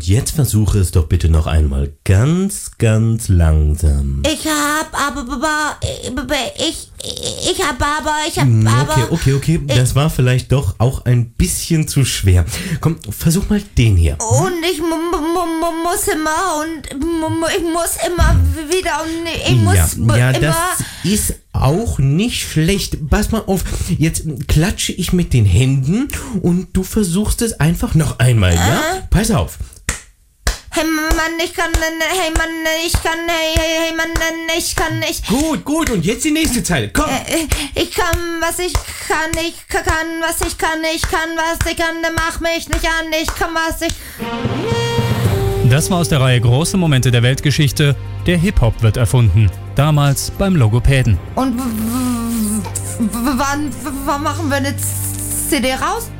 Und jetzt versuche es doch bitte noch einmal ganz, ganz langsam. Okay. Das war vielleicht doch auch ein bisschen zu schwer. Komm, versuch mal den hier. Und ich muss immer wieder und ich muss ja, immer... das ist auch nicht schlecht. Pass mal auf, jetzt klatsche ich mit den Händen und du versuchst es einfach noch einmal, ja? Pass auf. Hey Mann, ich kann nicht. Gut, und jetzt die nächste Zeile, komm. Ich kann, was ich kann, dann mach mich nicht an, ich kann, was ich... Das war aus der Reihe Große Momente der Weltgeschichte. Der Hip-Hop wird erfunden. Damals beim Logopäden. Und wann machen wir eine CD raus?